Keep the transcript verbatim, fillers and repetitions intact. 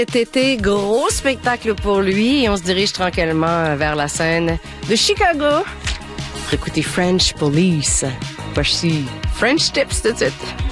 Cet été, gros spectacle pour lui et on se dirige tranquillement vers la scène de Chicago pour écouter French Police. Voici French Tips tout de suite.